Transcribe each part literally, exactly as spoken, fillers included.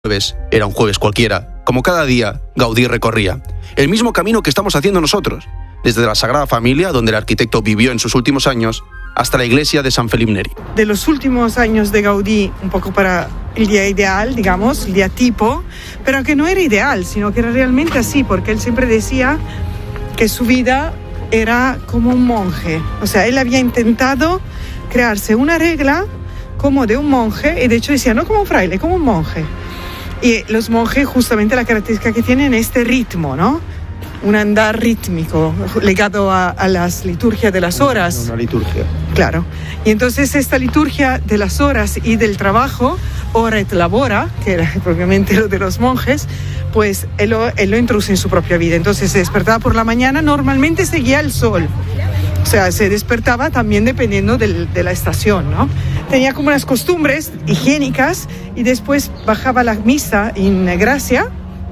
jueves era un jueves cualquiera. Como cada día, Gaudí recorría el mismo camino que estamos haciendo nosotros, desde la Sagrada Familia, donde el arquitecto vivió en sus últimos años, hasta la iglesia de San Felipe Neri. De los últimos años de Gaudí, un poco para el día ideal, digamos, el día tipo, pero que no era ideal, sino que era realmente así, porque él siempre decía que su vida era como un monje. O sea, él había intentado crearse una regla como de un monje, y de hecho decía, no como un fraile, como un monje. Y los monjes, justamente la característica que tienen es este ritmo, ¿no? Un andar rítmico, ligado a, a las liturgias de las horas. Una liturgia. Claro. Y entonces esta liturgia de las horas y del trabajo, ora et labora, que era propiamente lo de los monjes, pues él lo, él lo introduce en su propia vida. Entonces se despertaba por la mañana, normalmente seguía el sol. O sea, se despertaba también dependiendo del, de la estación, ¿no? Tenía como unas costumbres higiénicas y después bajaba la misa en Gracia,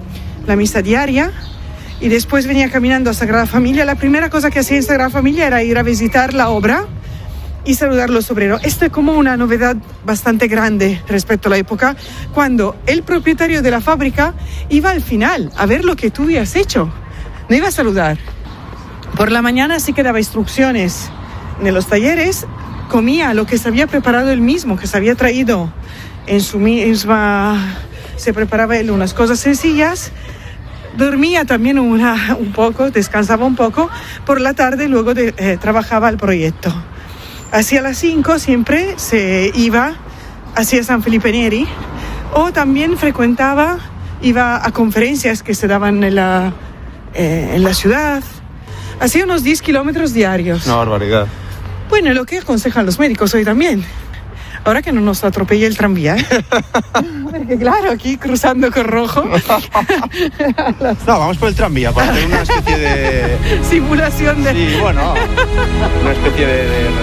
la misa diaria, y después venía caminando a Sagrada Familia. La primera cosa que hacía en Sagrada Familia era ir a visitar la obra y saludar a los obreros. Esto es como una novedad bastante grande respecto a la época, cuando el propietario de la fábrica iba al final a ver lo que tú habías hecho. No iba a saludar. Por la mañana sí que daba instrucciones en los talleres, comía lo que se había preparado él mismo, que se había traído en su misma... Se preparaba él unas cosas sencillas, dormía también una, un poco, descansaba un poco, por la tarde luego de, eh, trabajaba el proyecto. Hacia las cinco siempre se iba hacia San Felipe Neri, o también frecuentaba, iba a conferencias que se daban en la, eh, en la ciudad. Hacía unos diez kilómetros diarios. Una barbaridad. Bueno, lo que aconsejan los médicos hoy también. Ahora que no nos atropelle el tranvía, ¿eh? Porque claro, aquí cruzando con rojo. No, vamos por el tranvía para hacer una especie de... Simulación de... Sí, bueno, una especie de... de...